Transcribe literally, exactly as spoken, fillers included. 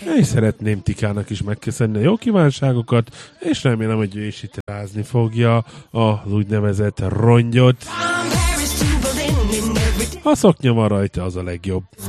És szeretném Tikának is megköszönni a jó kívánságokat, és remélem, hogy ő is itt rázni fogja az úgynevezett rongyot. A szoknya van rajta, az a legjobb.